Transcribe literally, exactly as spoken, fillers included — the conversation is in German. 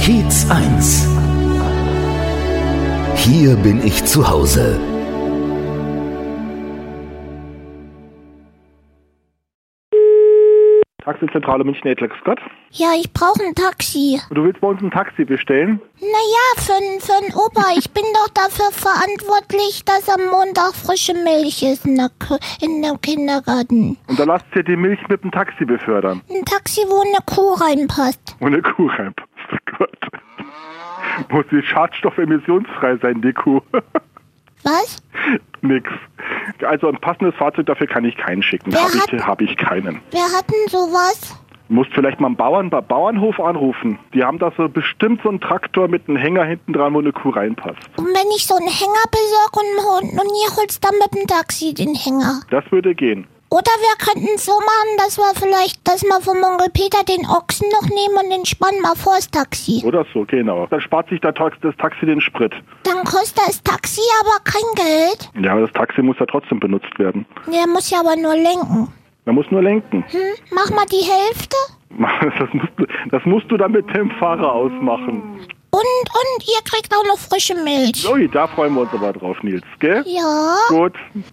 Kiez eins. Hier bin ich zu Hause. Taxizentrale München, Edlex Scott. Ja, ich brauche ein Taxi. Du willst bei uns ein Taxi bestellen? Naja, für, für einen Opa. Ich bin doch dafür verantwortlich, dass am Montag frische Milch ist in der, in der Kindergarten. Und da lasst ihr die Milch mit dem Taxi befördern? Ein Taxi, wo eine Kuh reinpasst. Wo eine Kuh reinpasst, oh Gott. Muss sie schadstoffemissionsfrei sein, die Kuh. Was? Nix. Also ein passendes Fahrzeug dafür kann ich keinen schicken. Habe ich, hab ich keinen. Wer hat denn sowas? Du musst vielleicht mal einen Bauern, bei Bauernhof anrufen. Die haben da so bestimmt so einen Traktor mit einem Hänger hinten dran, wo eine Kuh reinpasst. Und wenn ich so einen Hänger besorge und, und ihr holst dann mit dem Taxi den Hänger? Das würde gehen. Oder wir könnten es so machen, dass wir vielleicht, dass wir vom Onkel Peter den Ochsen noch nehmen und den spannen mal vors Taxi. Oder so, genau. Dann spart sich das Taxi den Sprit. Dann kostet das Taxi aber kein Geld. Ja, das Taxi muss ja trotzdem benutzt werden. Der muss ja aber nur lenken. Der muss nur lenken. Hm? Mach mal die Hälfte. Das musst du, das musst du dann mit dem Fahrer ausmachen. Und, und ihr kriegt auch noch frische Milch. Ui, da freuen wir uns aber drauf, Nils, gell? Ja. Gut.